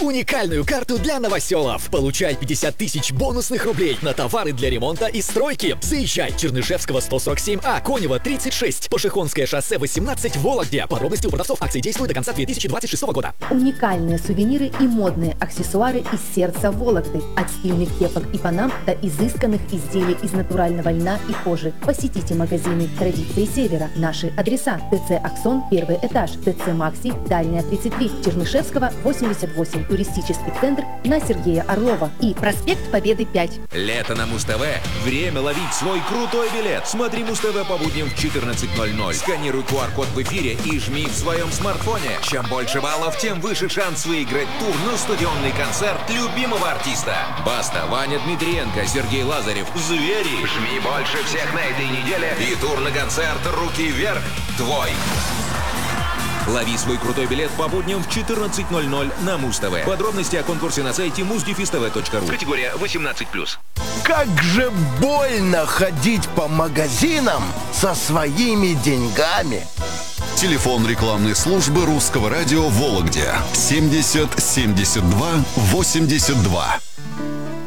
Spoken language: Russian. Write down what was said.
Уникальную карту для новоселов. Получай 50 тысяч бонусных рублей на товары для ремонта и стройки. Заезжай. Чернышевского 147А, Конева 36, Пошехонское шоссе 18 в Вологде. Подробности у продавцов. Акции действуют до конца 2026 года. Уникальные сувениры и модные аксессуары из сердца Вологды. От стильных кепок и панам до изысканных изделий из натурального льна и кожи. Посетите магазины «Традиции Севера». Наши адреса: ТЦ «Аксон», первый этаж, ТЦ «Макси», Дальняя 33, Чернышевского 88, туристический центр на Сергея Орлова и проспект Победы 5. Лето на Муз-ТВ. Время ловить свой крутой билет. Смотри Муз-ТВ по будням в 14:00. Сканируй QR-код в эфире и жми в своем смартфоне. Чем больше баллов, тем выше шанс выиграть тур на стадионный концерт любимого артиста. Баста, Ваня Дмитриенко, Сергей Лазарев, Звери. Жми больше всех на этой неделе и тур на концерт «Руки вверх» твой. Лови свой крутой билет по будням в 14:00 на Муз-ТВ. Подробности о конкурсе на сайте muzdefistv.ru. Категория 18+. Как же больно ходить по магазинам со своими деньгами. Телефон рекламной службы Русского радио в Вологде 70 72 82.